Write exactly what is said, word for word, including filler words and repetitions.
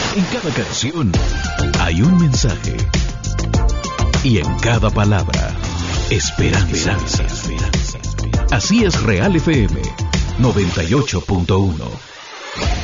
En cada canción hay un mensaje. Y en cada palabra, esperanza. Así es Real F M noventa y ocho punto uno.